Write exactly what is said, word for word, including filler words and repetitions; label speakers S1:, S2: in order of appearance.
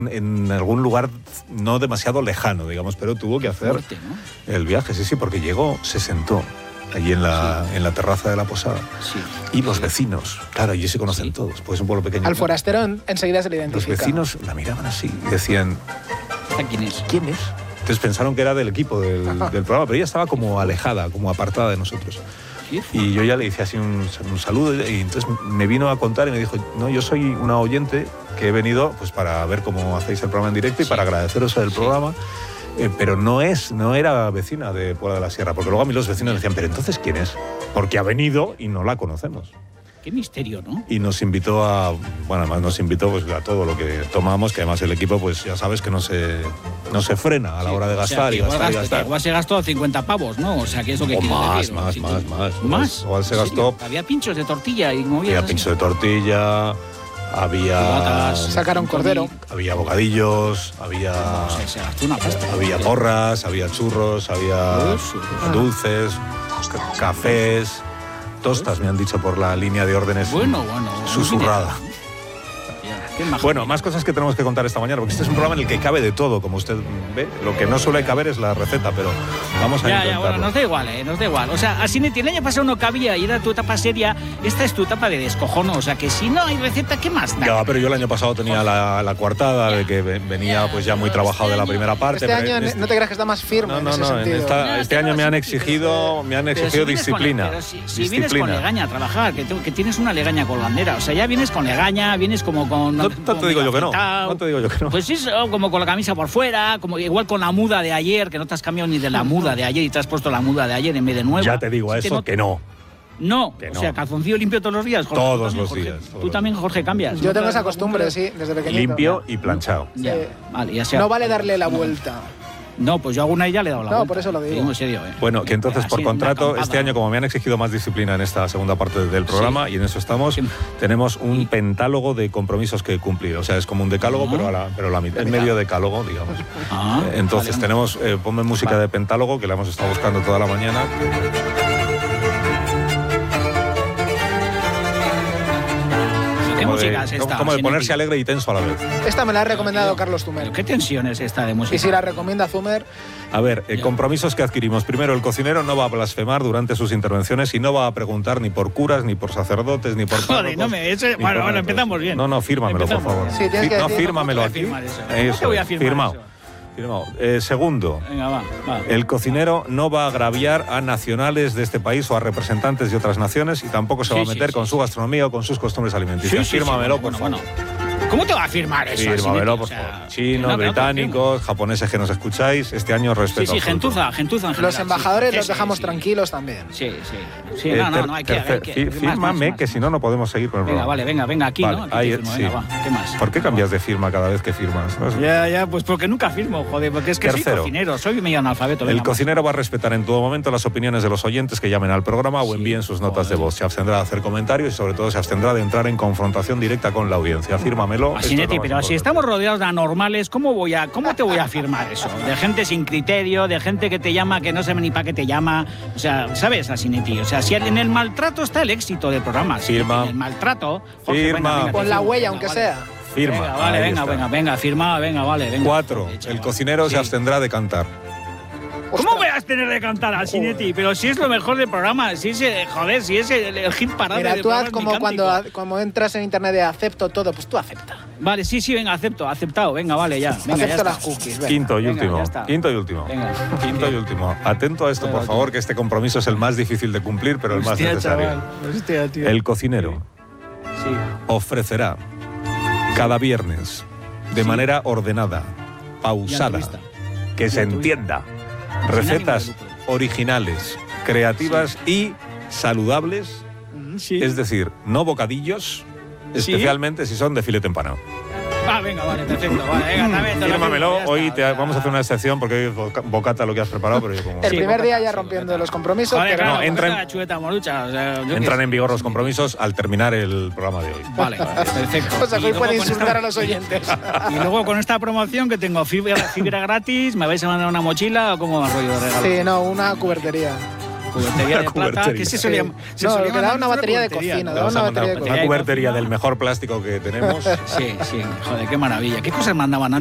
S1: en algún lugar no demasiado lejano, digamos, pero tuvo que hacer
S2: fuerte, ¿no?
S1: el viaje, sí, sí, porque llegó, se sentó allí en la, sí. en la terraza de la posada.
S2: Sí.
S1: Y los vecinos, claro, allí se conocen sí. todos, pues es un pueblo pequeño.
S3: Al forastero en, enseguida se le identifica.
S1: Los vecinos la miraban así y decían...
S2: ¿Quién es?
S1: ¿Quién es? Entonces pensaron que era del equipo del, del programa, pero ella estaba como alejada, como apartada de nosotros. Y yo ya le hice así un, un saludo y entonces me vino a contar y me dijo, no, yo soy una oyente que he venido pues para ver cómo hacéis el programa en directo y sí. para agradeceros el sí. programa, eh, pero no es, no era vecina de Puebla de la Sierra, porque luego a mí los vecinos decían, pero entonces ¿quién es? Porque ha venido y no la conocemos.
S2: Qué misterio, ¿no?
S1: Y nos invitó a, bueno, además nos invitó pues a todo lo que tomamos, que además el equipo, pues ya sabes que no se, no se frena a la hora de gastar, o sea, y gastar
S2: gasto,
S1: y gastar.
S2: Igual se gastó cincuenta pavos, ¿no? O sea, que eso que quiere
S1: más,
S2: decir.
S1: Más,
S2: sí,
S1: más, más,
S2: más.
S1: Igual se gastó...
S2: Había pinchos de tortilla y movidas.
S1: Había pinchos de tortilla, había...
S2: Cubatas,
S3: sacaron cordero.
S1: Había bocadillos, había...
S2: No, o sea, se gastó una pasta.
S1: Había porras, había churros, había dulces, cafés... Tostas, me han dicho por la línea de órdenes
S2: bueno, bueno,
S1: susurrada. Bueno, más cosas que tenemos que contar esta mañana, porque este es un programa en el que cabe de todo, como usted ve. Lo que no suele caber es la receta, pero vamos a
S2: ya,
S1: intentarlo.
S2: Ya, bueno, nos da igual, ¿eh? Nos da igual. O sea, así el año pasado no cabía y era tu etapa seria, esta es tu etapa de descojono. O sea, que si no hay receta, ¿qué más da?
S1: Ya, pero yo el año pasado tenía la, la coartada ya. de que venía pues ya muy trabajado este de la primera parte.
S3: Este
S1: pero
S3: año
S1: este...
S3: no te creas que está más firme.
S1: No, no,
S3: en ese
S1: no.
S3: sentido.
S1: En esta, este año me han exigido, me han exigido
S2: si
S1: disciplina.
S2: Con, pero si, si
S1: disciplina.
S2: vienes con legaña a trabajar, que, que tienes una legaña colgandera. O sea, ya vienes con legaña, vienes como con.
S1: No, no te digo yo que no. No te digo yo que no.
S2: Pues sí, como con la camisa por fuera, como igual con la muda de ayer, que no te has cambiado ni de la muda de ayer y te has puesto la muda de ayer en vez de nueva.
S1: Ya te digo eso, no, que no.
S2: No,
S1: que
S2: o
S1: no.
S2: sea, calzoncillo limpio todos los días, Jorge.
S1: Todos
S2: también,
S1: los
S2: Jorge.
S1: días.
S2: Tú también, Jorge, cambias.
S3: Yo tengo esa costumbre, sí, desde pequeñito.
S1: Limpio y planchado.
S2: Ya, vale, ya sea.
S3: No vale darle la vuelta.
S2: No, pues yo alguna y ya le he dado la
S3: no,
S2: vuelta.
S3: por eso lo digo.
S2: digo en serio, ¿eh?
S1: Bueno, que entonces
S2: Así,
S1: por contrato, este año, como me han exigido más disciplina en esta segunda parte del programa, sí. y en eso estamos, sí. tenemos un pentálogo de compromisos que cumplir. O sea, es como un decálogo, ah. pero a la, pero la mitad, en medio decálogo, digamos.
S2: Ah,
S1: entonces vale, tenemos, eh, ponme música vale. de pentálogo, que la hemos estado buscando toda la mañana. Como de, esta, como de ponerse alegre y tenso a la vez.
S3: Esta me la ha recomendado Carlos Zumer.
S2: ¿Qué tensión es esta de música?
S3: Y si la recomienda Zumer...
S1: A ver, eh, compromisos que adquirimos. Primero, el cocinero no va a blasfemar durante sus intervenciones y no va a preguntar ni por curas, ni por sacerdotes, ni por...
S2: Joder, no me... Ese, bueno, bueno, empezamos bien.
S1: No, no, fírmamelo,
S2: empezamos.
S1: por favor.
S3: Sí, tienes que
S1: no,
S3: decir,
S1: fírmamelo aquí.
S2: Eso.
S1: Eso,
S2: te voy a firmar
S1: firmado.
S2: Eso?
S1: Firmado. Eh, segundo,
S2: Venga, va, va.
S1: el cocinero no va a agraviar a nacionales de este país o a representantes de otras naciones y tampoco se
S2: sí,
S1: va a meter
S2: sí,
S1: con
S2: sí,
S1: su gastronomía o con sus costumbres alimenticias.
S2: Sí, sí,
S1: Fírmamelo,
S2: sí, bueno,
S1: por
S2: bueno,
S1: favor.
S2: Bueno. ¿Cómo te va a firmar eso?
S1: Fírmamelo, por
S2: o sea,
S1: favor. Chinos,
S2: no,
S1: británicos, japoneses que nos escucháis, este año respeto.
S2: Sí, sí, gentuza, gentuza en general.
S3: Los embajadores
S2: sí,
S3: los
S2: sí,
S3: dejamos
S2: sí.
S3: tranquilos también.
S2: Sí, sí. sí
S1: eh,
S2: no, no,
S1: ter,
S2: no, hay que...
S1: Tercer,
S2: hay que, hay que
S1: fírmame,
S2: más, más,
S1: que
S2: más.
S1: si no, no podemos seguir con el
S2: Venga,
S1: programa.
S2: vale, venga, venga, aquí,
S1: vale,
S2: ¿no? Aquí
S1: ahí,
S2: firmo,
S1: sí.
S2: venga, va. ¿Qué más?
S1: ¿Por qué cambias de firma cada vez que firmas? ¿No?
S2: Ya, ya, pues porque nunca firmo, joder, porque es que
S1: Tercero,
S2: soy cocinero, soy medio analfabeto.
S1: El
S2: venga,
S1: cocinero
S2: más.
S1: va a respetar en todo momento las opiniones de los oyentes que llamen al programa o envíen sus notas
S2: joder.
S1: de voz. Se abstendrá de hacer comentarios y sobre todo se abstendrá de entrar en confrontación directa con la audiencia. Fírmamelo.
S2: Asinetti, pero si estamos rodeados de anormales, ¿cómo voy a, cómo te voy a firmar eso? De gente sin criterio, de gente que te llama, que no sabe ni para qué te llama. O sea, ¿sabes, Asinetti? O sea, si en el maltrato está el éxito del programa.
S1: Firma.
S2: En el maltrato... Jorge,
S1: Firma.
S2: venga, venga,
S3: Con la
S2: firma,
S3: huella,
S2: venga,
S3: aunque
S2: vale.
S3: sea.
S1: Firma.
S2: Venga, vale,
S1: Ahí
S2: venga,
S1: está.
S2: venga, venga, firma, venga, vale, venga.
S1: Cuatro,
S2: Joder,
S1: el cocinero
S2: sí.
S1: se abstendrá de cantar.
S2: ¿Cómo voy a tener de cantar a Asinetti? Pero si es lo mejor del programa, si es, el- joder, si es el, el hit parada
S3: Mira,
S2: del
S3: tú
S2: programa,
S3: haz
S2: es mi
S3: como cuando
S2: cántico.
S3: como entras en internet de acepto todo, pues tú acepta.
S2: Vale, sí, sí, venga, acepto, aceptado, venga, vale, ya. Venga, ya
S3: Acepto
S2: está.
S3: las cookies. venga.
S1: Quinto y
S2: Venga,
S1: último.
S2: ya está.
S1: Quinto y último.
S2: Venga.
S1: Quinto y último. Atento a esto,
S2: Venga,
S1: por favor, que este compromiso es el más difícil de cumplir, pero el más
S2: Hostia,
S1: necesario.
S2: chaval, hostia, tío.
S1: El cocinero
S2: Sí.
S1: ofrecerá cada viernes de
S2: Sí.
S1: manera ordenada, pausada,
S2: entrevista.
S1: que se
S2: entrevista.
S1: entienda,
S2: ánimo de
S1: recetas
S2: lucro.
S1: originales, creativas y saludables,
S2: Sí.
S1: es decir, no bocadillos,
S2: Sí.
S1: especialmente si son de filete empanado.
S2: Ah, venga, vale, perfecto. Vale, venga, también te lo
S1: Fírmamelo,
S2: firmo, ya
S1: hoy
S2: está,
S1: te,
S2: ya.
S1: vamos a hacer una excepción porque hoy es boca- bocata lo que has preparado, pero yo como...
S3: El
S2: Sí,
S3: primer
S2: bocata,
S3: día ya
S2: sí,
S3: rompiendo
S2: bocata.
S3: los compromisos,
S2: Joder,
S3: pero
S2: claro,
S1: no, entra en-
S2: la chuleta morucha, o sea, yo
S1: Entran
S2: qué
S1: en
S2: sé.
S1: vigor los compromisos al terminar el programa de hoy.
S2: Vale, perfecto.
S3: o sea, que
S2: Y
S3: hoy puede
S2: luego con
S3: insultar
S2: esta-
S3: a los oyentes.
S2: Y luego con esta promoción que tengo fibra, fibra gratis, ¿me vais a mandar una mochila o cómo va el rollo de regalo?
S3: Sí, no, una cubertería.
S2: Cubertería de
S1: Una
S2: plata,
S1: cubertería.
S2: que se solía,
S3: Sí.
S2: se
S3: No,
S2: solía
S3: lo que da
S2: llamar
S3: una batería de
S2: cubertería,
S3: cocina,
S2: ¿no?
S3: da
S1: Vamos
S3: una
S1: a mandar
S3: batería de
S1: una
S2: cocina.
S1: cubertería del mejor plástico que tenemos.
S2: Sí, sí, joder, qué maravilla. ¿Qué cosas mandaban